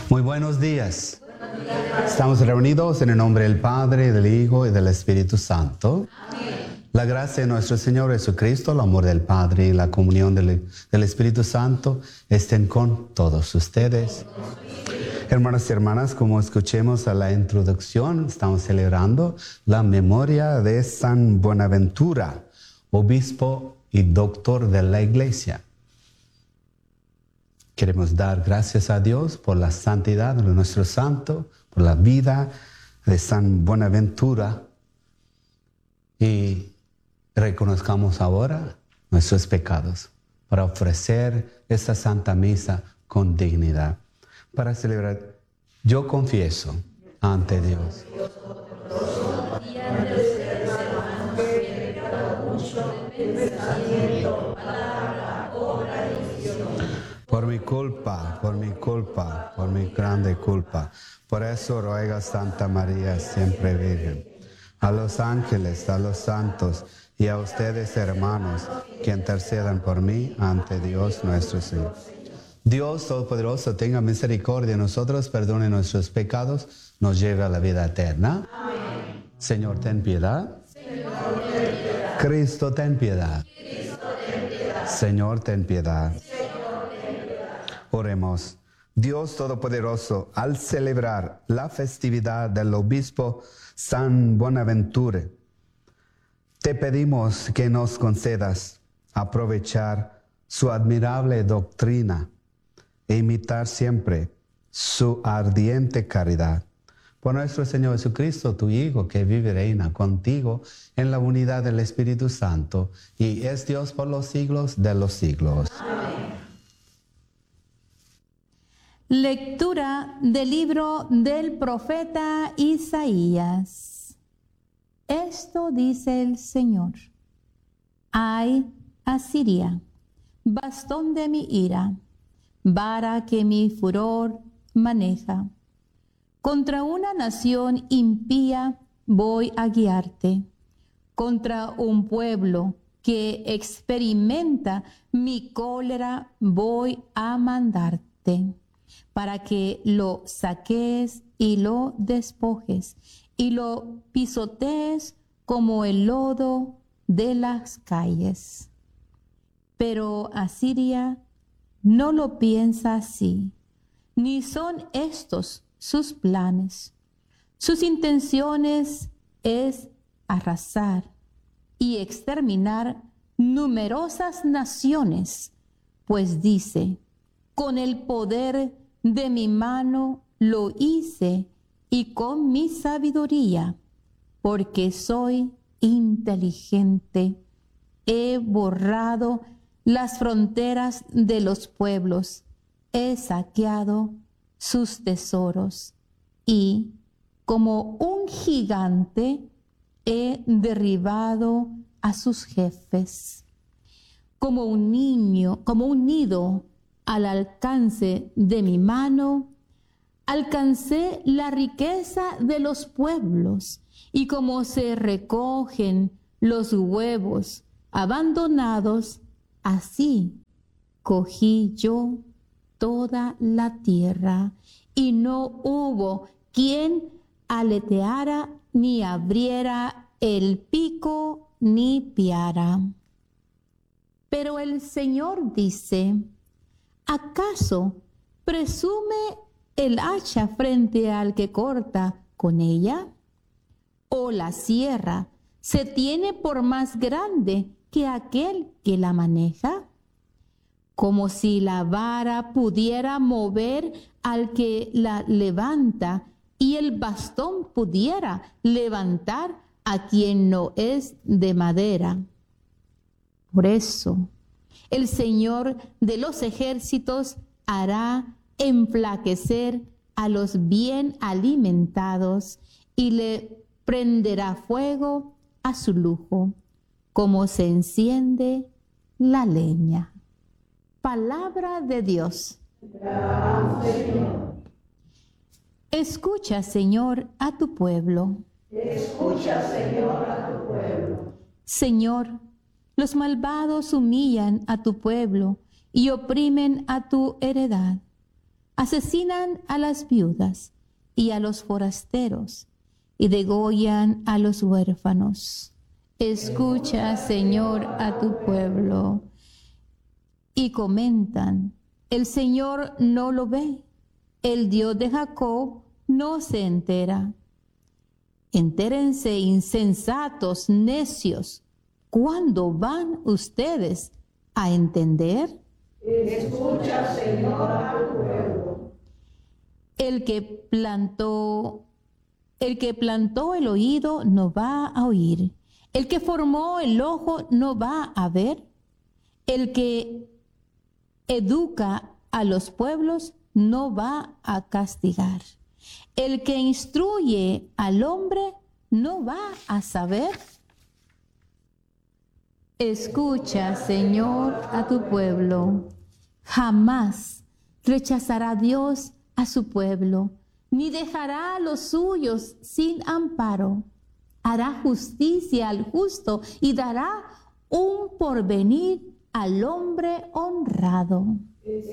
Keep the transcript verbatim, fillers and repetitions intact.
Muy buenos días. Estamos reunidos en el nombre del Padre, del Hijo y del Espíritu Santo. Amén. La gracia de nuestro Señor Jesucristo, el amor del Padre y la comunión del, del Espíritu Santo estén con todos ustedes. Hermanos y hermanas, como escuchemos a la introducción, estamos celebrando la memoria de San Buenaventura, obispo y doctor de la Iglesia. Queremos dar gracias a Dios por la santidad de nuestro santo, por la vida de San Buenaventura. Y reconozcamos ahora nuestros pecados para ofrecer esta santa misa con dignidad. Para celebrar, yo confieso ante Dios. Por mi culpa, por mi culpa, por mi grande culpa. Por eso ruega Santa María, siempre Virgen, a los ángeles, a los santos y a ustedes, hermanos, que intercedan por mí ante Dios nuestro Señor. Dios Todopoderoso tenga misericordia de nosotros, perdone nuestros pecados, nos lleve a la vida eterna. Amén. Señor, ten piedad. Señor, ten piedad. Cristo, ten piedad. Cristo, ten piedad. Señor, ten piedad. Oremos. Dios Todopoderoso, al celebrar la festividad del obispo San Buenaventura, te pedimos que nos concedas aprovechar su admirable doctrina e imitar siempre su ardiente caridad. Por nuestro Señor Jesucristo, tu Hijo, que vive y reina contigo en la unidad del Espíritu Santo, y es Dios por los siglos de los siglos. Amén. Lectura del libro del profeta Isaías. Esto dice el Señor: Ay, Asiria, bastón de mi ira, vara que mi furor maneja. Contra una nación impía voy a guiarte, contra un pueblo que experimenta mi cólera voy a mandarte, para que lo saques y lo despojes, y lo pisotees como el lodo de las calles. Pero Asiria no lo piensa así, ni son estos sus planes. Sus intenciones es arrasar y exterminar numerosas naciones, pues dice: con el poder de mi mano lo hice y con mi sabiduría, porque soy inteligente, he borrado las fronteras de los pueblos, he saqueado sus tesoros y, como un gigante, he derribado a sus jefes. Como un niño, como un nido al alcance de mi mano, alcancé la riqueza de los pueblos, y como se recogen los huevos abandonados, así cogí yo toda la tierra, y no hubo quien aleteara, ni abriera el pico, ni piara. Pero el Señor dice: ¿acaso presume el hacha frente al que corta con ella? ¿O la sierra se tiene por más grande que aquel que la maneja? Como si la vara pudiera mover al que la levanta, y el bastón pudiera levantar a quien no es de madera. Por eso, el Señor de los ejércitos hará enflaquecer a los bien alimentados y le prenderá fuego a su lujo, como se enciende la leña. Palabra de Dios. Señor. Escucha, Señor, a tu pueblo. Escucha, Señor, a tu pueblo. Señor, los malvados humillan a tu pueblo y oprimen a tu heredad. asesinan a las viudas y a los forasteros, y degollan a los huérfanos. Escucha, Señor, a tu pueblo. Y comentan, el Señor no lo ve, el Dios de Jacob no se entera. Entérense, insensatos, necios, ¿cuándo van ustedes a entender? Escucha, Señor, a tu pueblo. El que plantó, el que plantó el oído no va a oír. El que formó el ojo no va a ver. El que educa a los pueblos no va a castigar. El que instruye al hombre no va a saber. Escucha, Señor, a tu pueblo. Jamás rechazará Dios a su pueblo, ni dejará a los suyos sin amparo. Hará justicia al justo y dará un porvenir al hombre honrado.